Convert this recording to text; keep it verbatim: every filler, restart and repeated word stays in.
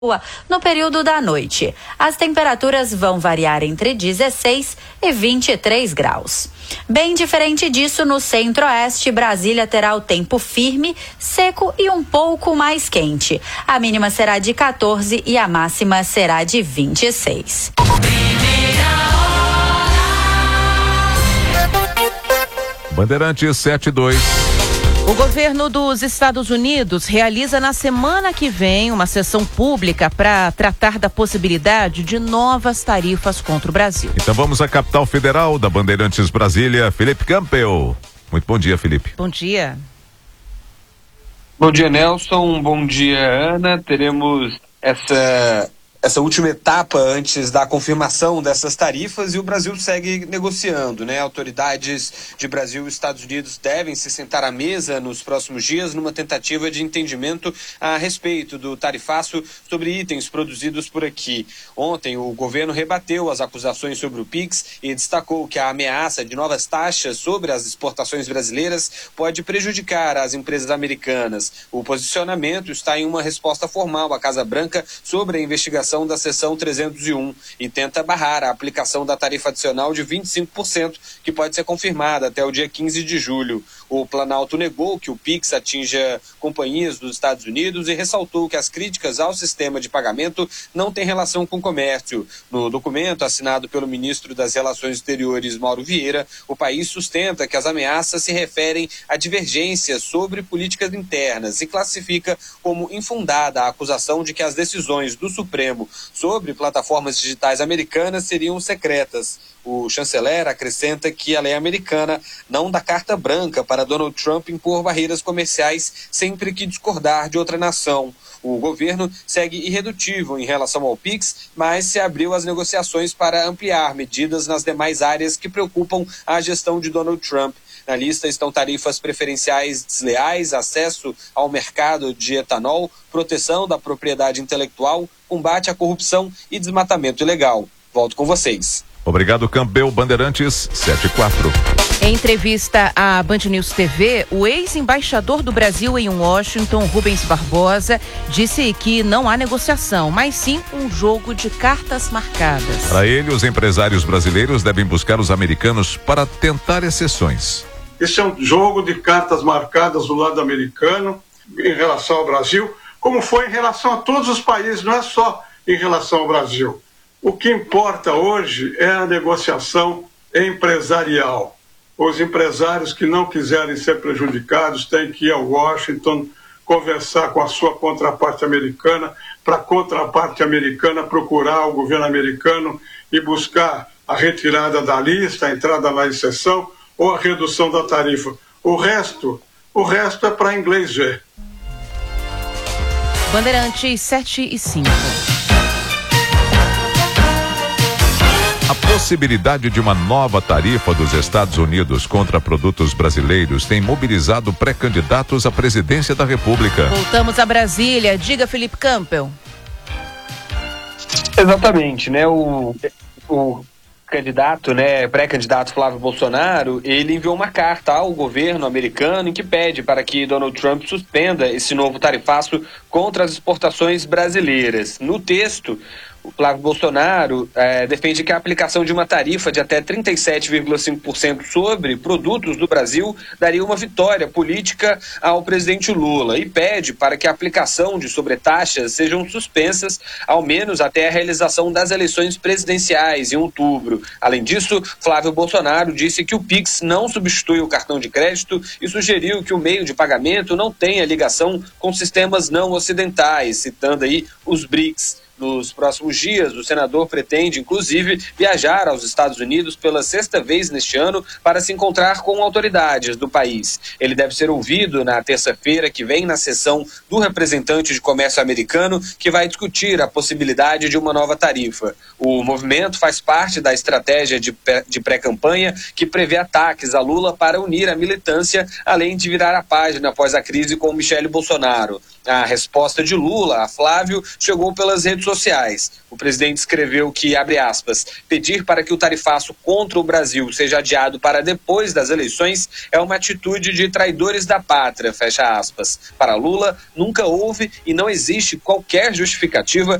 no período da noite. As temperaturas vão variar entre dezesseis e vinte e três graus. Bem diferente disso, no centro-oeste, Brasília terá o tempo firme, seco e um pouco mais quente. A mínima será de quatorze e a máxima será de vinte e seis. Bandeirantes sete e dois. O governo dos Estados Unidos realiza na semana que vem uma sessão pública para tratar da possibilidade de novas tarifas contra o Brasil. Então vamos à capital federal da Bandeirantes Brasília, Felipe Campbell. Muito bom dia, Felipe. Bom dia. Bom dia, Nelson. Bom dia, Ana. Teremos essa... essa última etapa antes da confirmação dessas tarifas e o Brasil segue negociando, né? Autoridades de Brasil e Estados Unidos devem se sentar à mesa nos próximos dias numa tentativa de entendimento a respeito do tarifaço sobre itens produzidos por aqui. Ontem o governo rebateu as acusações sobre o Pix e destacou que a ameaça de novas taxas sobre as exportações brasileiras pode prejudicar as empresas americanas. O posicionamento está em uma resposta formal à Casa Branca sobre a investigação da seção trezentos e um e tenta barrar a aplicação da tarifa adicional de vinte e cinco por cento, que pode ser confirmada até o dia quinze de julho. O Planalto negou que o Pix atinja companhias dos Estados Unidos e ressaltou que as críticas ao sistema de pagamento não têm relação com o comércio. No documento assinado pelo ministro das Relações Exteriores, Mauro Vieira, o país sustenta que as ameaças se referem a divergências sobre políticas internas e classifica como infundada a acusação de que as decisões do Supremo sobre plataformas digitais americanas seriam secretas. O chanceler acrescenta que a lei americana não dá carta branca para Donald Trump impor barreiras comerciais sempre que discordar de outra nação. O governo segue irredutível em relação ao Pix, mas se abriu às negociações para ampliar medidas nas demais áreas que preocupam a gestão de Donald Trump. Na lista estão tarifas preferenciais desleais, acesso ao mercado de etanol, proteção da propriedade intelectual, combate à corrupção e desmatamento ilegal. Volto com vocês. Obrigado, Campbell. Bandeirantes sete e quatro. Em entrevista à Band News T V, o ex-embaixador do Brasil em Washington, Rubens Barbosa, disse que não há negociação, mas sim um jogo de cartas marcadas. Para ele, os empresários brasileiros devem buscar os americanos para tentar exceções. Esse é um jogo de cartas marcadas do lado americano em relação ao Brasil, como foi em relação a todos os países, não é só em relação ao Brasil. O que importa hoje é a negociação empresarial. Os empresários que não quiserem ser prejudicados têm que ir a Washington conversar com a sua contraparte americana, para a contraparte americana procurar o governo americano e buscar a retirada da lista, a entrada na exceção ou a redução da tarifa. O resto, o resto é para inglês ver. Bandeirantes sete e cinco. A possibilidade de uma nova tarifa dos Estados Unidos contra produtos brasileiros tem mobilizado pré-candidatos à presidência da República. Voltamos a Brasília. Diga, Felipe Campbell. Exatamente, né? O, o candidato, né, pré-candidato Flávio Bolsonaro, ele enviou uma carta ao governo americano em que pede para que Donald Trump suspenda esse novo tarifaço contra as exportações brasileiras. No texto, o Flávio Bolsonaro eh, defende que a aplicação de uma tarifa de até trinta e sete vírgula cinco por cento sobre produtos do Brasil daria uma vitória política ao presidente Lula e pede para que a aplicação de sobretaxas sejam suspensas ao menos até a realização das eleições presidenciais em outubro. Além disso, Flávio Bolsonaro disse que o Pix não substitui o cartão de crédito e sugeriu que o meio de pagamento não tenha ligação com sistemas não ocidentais, citando aí os BRICS. Nos próximos dias, o senador pretende, inclusive, viajar aos Estados Unidos pela sexta vez neste ano para se encontrar com autoridades do país. Ele deve ser ouvido na terça-feira que vem na sessão do representante de comércio americano, que vai discutir a possibilidade de uma nova tarifa. O movimento faz parte da estratégia de pré-campanha que prevê ataques a Lula para unir a militância, além de virar a página após a crise com Michele Bolsonaro. A resposta de Lula a Flávio chegou pelas redes sociais sociais. O presidente escreveu que, abre aspas, pedir para que o tarifaço contra o Brasil seja adiado para depois das eleições é uma atitude de traidores da pátria, fecha aspas. Para Lula, nunca houve e não existe qualquer justificativa